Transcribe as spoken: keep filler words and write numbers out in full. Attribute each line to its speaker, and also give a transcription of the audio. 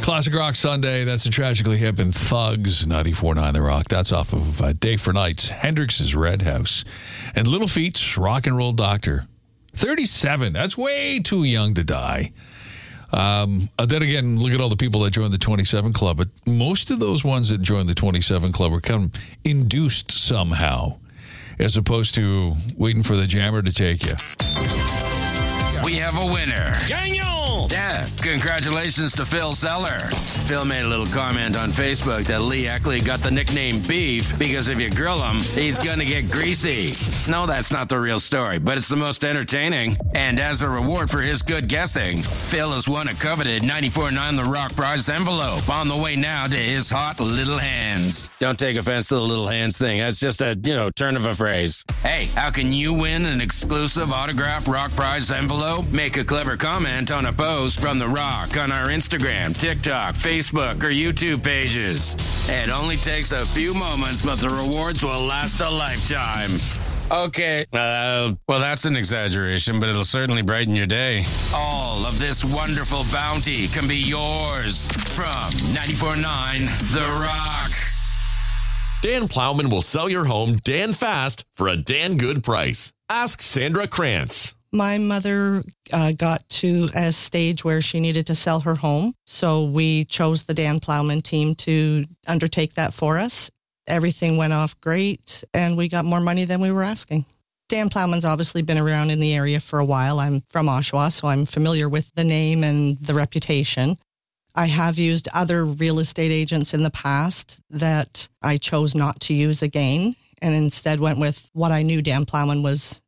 Speaker 1: Classic Rock Sunday. That's a Tragically Hip and Thugs, ninety-four point nine The Rock. That's off of uh, Day for Nights, Hendrix's Red House. And Little Feat's Rock and Roll Doctor. thirty-seven. That's way too young to die. Um, then again, look at all the people that joined the twenty-seven Club. But most of those ones that joined the twenty-seven Club were kind of induced somehow, as opposed to waiting for the jammer to take you.
Speaker 2: We have a winner. Daniel! Yeah, congratulations to Phil Seller. Phil made a little comment on Facebook that Lee Eckley got the nickname Beef because if you grill him, he's gonna get greasy. No, that's not the real story, but it's the most entertaining. And as a reward for his good guessing, Phil has won a coveted ninety-four point nine The Rock prize envelope on the way now to his hot little hands. Don't take offense to the little hands thing. That's just a, you know, turn of a phrase. Hey, how can you win an exclusive autographed Rock prize envelope? Make a clever comment on a post from The Rock on our Instagram, TikTok, Facebook, or YouTube pages. It only takes a few moments, but the rewards will last a lifetime. Okay, uh, well, that's an exaggeration, but it'll certainly brighten your day. All of this wonderful bounty can be yours from ninety-four point nine The Rock.
Speaker 3: Dan Plowman will sell your home Dan fast for a Dan good price. Ask Sandra Krantz.
Speaker 4: My mother uh, got to a stage where she needed to sell her home, so we chose the Dan Plowman team to undertake that for us. Everything went off great, and we got more money than we were asking. Dan Plowman's obviously been around in the area for a while. I'm from Oshawa, so I'm familiar with the name and the reputation. I have used other real estate agents in the past that I chose not to use again, and instead went with what I knew Dan Plowman was